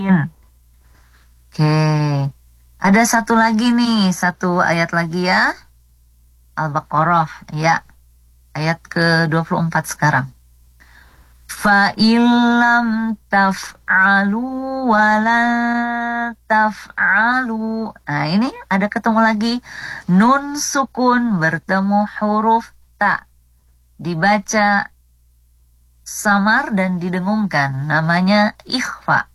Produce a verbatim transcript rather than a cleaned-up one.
Oke. Ada satu lagi nih, satu ayat lagi ya. Al-Baqarah, ya. Ayat ke dua puluh empat sekarang. Fa'ilam taf'alu wala taf'alu. Nah ini ada ketemu lagi. Nun sukun bertemu huruf ta. Dibaca samar dan didengungkan. Namanya ikhfa.